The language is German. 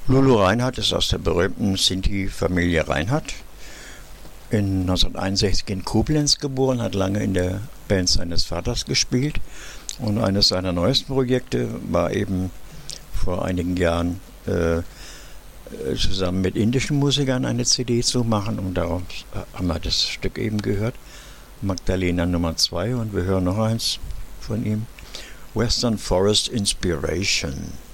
Lulu Reinhardt ist aus der berühmten Sinti-Familie Reinhardt. In 1961 in Koblenz geboren, hat lange in der Band seines Vaters gespielt. Und eines seiner neuesten Projekte war eben vor einigen Jahren zusammen mit indischen Musikern eine CD zu machen. Und darauf haben wir das Stück eben gehört. Magdalena Nummer 2, und wir hören noch eins von ihm. Western Forest Inspiration.